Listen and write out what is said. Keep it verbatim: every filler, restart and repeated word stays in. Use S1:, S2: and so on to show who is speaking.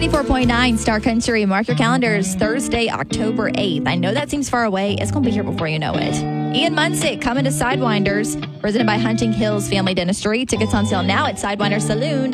S1: ninety-four point nine Star Country. Mark your calendars. Thursday, October eighth. I know that seems far away. It's going to be here before you know it. Ian Munsick coming to Sidewinders, presented by Hunting Hills Family Dentistry. Tickets on sale now at Sidewinder Saloon.